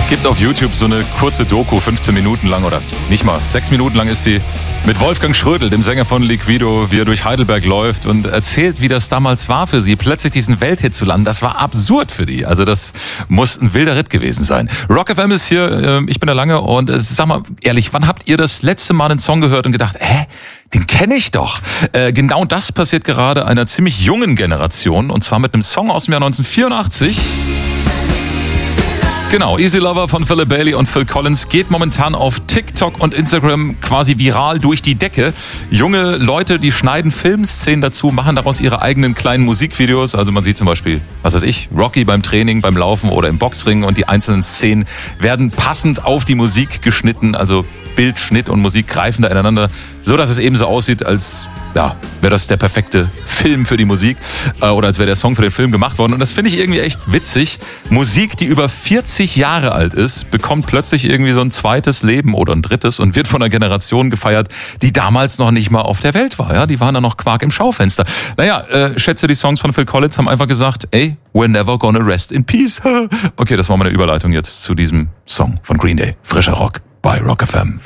Gibt auf YouTube so eine kurze Doku, 15 Minuten lang oder nicht mal, 6 Minuten lang ist sie, mit Wolfgang Schrödel, dem Sänger von Liquido, wie er durch Heidelberg läuft und erzählt, wie das damals war für sie, plötzlich diesen Welthit zu landen. Das war absurd für die. Also das muss ein wilder Ritt gewesen sein. Rock FM ist hier, ich bin da lange und sag mal ehrlich, wann habt ihr das letzte Mal einen Song gehört und gedacht, den kenne ich doch. Genau das passiert gerade einer ziemlich jungen Generation und zwar mit einem Song aus dem Jahr 1984. Genau, Easy Lover von Philip Bailey und Phil Collins geht momentan auf TikTok und Instagram quasi viral durch die Decke. Junge Leute, die schneiden Filmszenen dazu, machen daraus ihre eigenen kleinen Musikvideos. Also man sieht zum Beispiel, was weiß ich, Rocky beim Training, beim Laufen oder im Boxring und die einzelnen Szenen werden passend auf die Musik geschnitten. Also Bild, Schnitt und Musik greifen da ineinander, so dass es eben so aussieht, als wäre das der perfekte Film für die Musik oder als wäre der Song für den Film gemacht worden. Und das finde ich irgendwie echt witzig. Musik, die über 40 Jahre alt ist, bekommt plötzlich irgendwie so ein zweites Leben oder ein drittes und wird von einer Generation gefeiert, die damals noch nicht mal auf der Welt war. Ja, die waren da noch Quark im Schaufenster. Schätze, die Songs von Phil Collins haben einfach gesagt, we're never gonna rest in peace. Okay, das war meine Überleitung jetzt zu diesem Song von Green Day. Frischer Rock bei Rock FM.